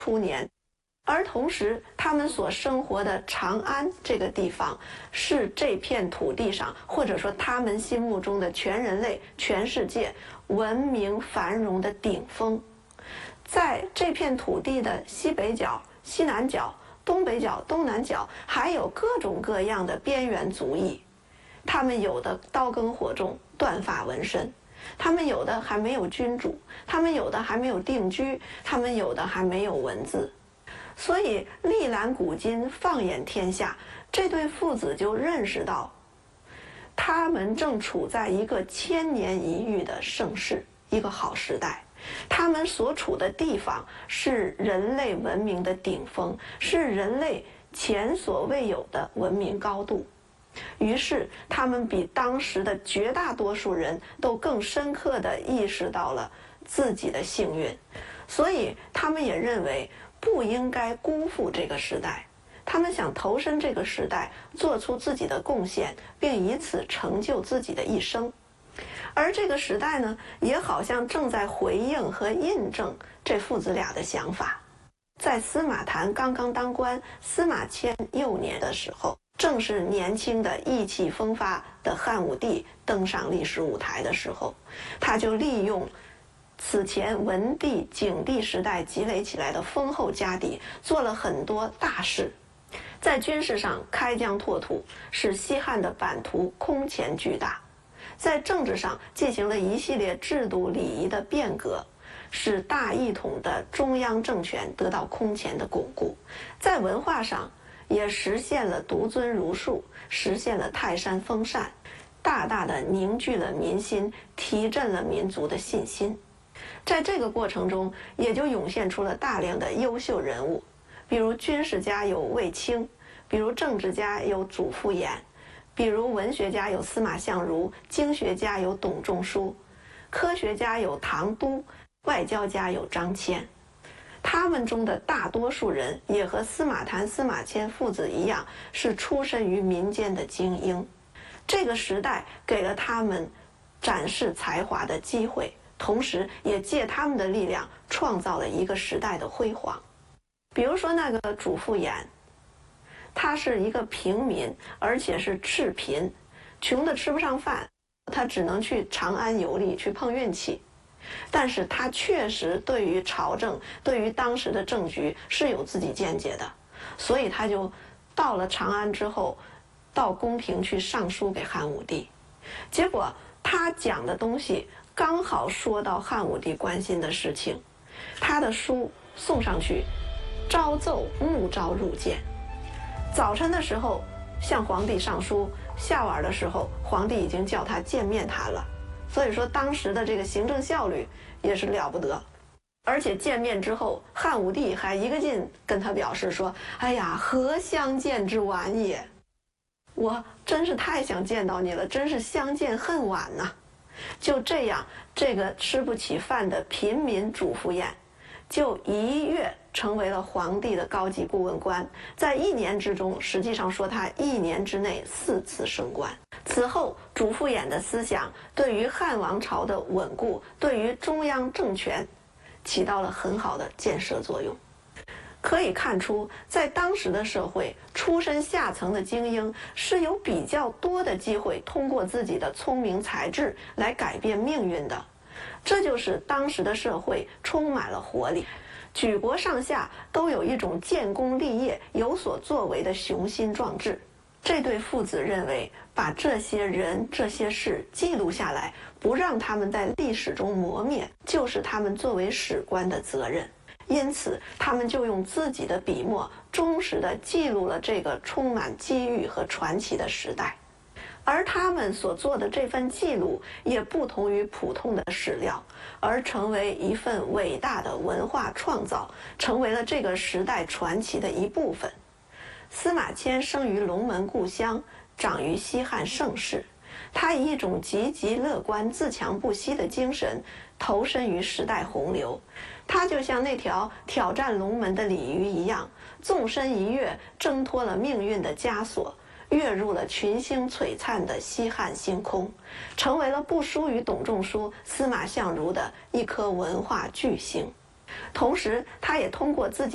初年。而同时，他们所生活的长安这个地方，是这片土地上，或者说他们心目中的全人类、全世界文明繁荣的顶峰。在这片土地的西北角、西南角、东北角、东南角，还有各种各样的边缘族裔。他们有的刀耕火种、断发纹身，他们有的还没有君主，他们有的还没有定居，他们有的还没有文字。所以历览古今，放眼天下，这对父子就认识到，他们正处在一个千年一遇的盛世，一个好时代。他们所处的地方是人类文明的顶峰，是人类前所未有的文明高度。于是他们比当时的绝大多数人都更深刻地意识到了自己的幸运，所以他们也认为不应该辜负这个时代，他们想投身这个时代，做出自己的贡献，并以此成就自己的一生。而这个时代呢，也好像正在回应和印证这父子俩的想法。在司马谈刚刚当官，司马迁幼年的时候，正是年轻的意气风发的汉武帝登上历史舞台的时候，他就利用此前文帝、景帝时代积累起来的丰厚家底，做了很多大事。在军事上开疆拓土，使西汉的版图空前巨大；在政治上进行了一系列制度礼仪的变革，使大一统的中央政权得到空前的巩固；在文化上也实现了独尊儒术，实现了泰山封禅，大大的凝聚了民心，提振了民族的信心。在这个过程中，也就涌现出了大量的优秀人物，比如军事家有卫青，比如政治家有祖父衍，比如文学家有司马相如，经学家有董仲舒，科学家有唐都，外交家有张骞。他们中的大多数人也和司马谈、司马迁父子一样，是出身于民间的精英。这个时代给了他们展示才华的机会，同时也借他们的力量创造了一个时代的辉煌。比如说那个主父偃，他是一个平民，而且是赤贫，穷得吃不上饭，他只能去长安游历，去碰运气。但是他确实对于朝政，对于当时的政局是有自己见解的，所以他就到了长安之后，到宫廷去上书给汉武帝。结果他讲的东西刚好说到汉武帝关心的事情，他的书送上去，朝奏暮召入见。早晨的时候向皇帝上书，下晚的时候皇帝已经叫他见面谈了。所以说当时的这个行政效率也是了不得。而且见面之后，汉武帝还一个劲跟他表示说，哎呀，何相见之晚也，我真是太想见到你了，真是相见恨晚呐。就这样，这个吃不起饭的平民主父偃就一跃成为了皇帝的高级顾问官，在1年之中，实际上说他1年之内4次升官。此后，主父偃的思想对于汉王朝的稳固，对于中央政权起到了很好的建设作用。可以看出，在当时的社会，出身下层的精英是有比较多的机会通过自己的聪明才智来改变命运的。这就是当时的社会充满了活力，举国上下都有一种建功立业、有所作为的雄心壮志。这对父子认为，把这些人、这些事记录下来，不让他们在历史中磨灭，就是他们作为史官的责任。因此，他们就用自己的笔墨，忠实地记录了这个充满机遇和传奇的时代。而他们所做的这份记录，也不同于普通的史料，而成为一份伟大的文化创造，成为了这个时代传奇的一部分。司马迁生于龙门故乡，长于西汉盛世，他以一种积极乐观、自强不息的精神投身于时代洪流。他就像那条挑战龙门的鲤鱼一样，纵身一跃，挣脱了命运的枷锁，跃入了群星璀璨的西汉星空，成为了不输于董仲舒、司马相如的一颗文化巨星。同时，他也通过自己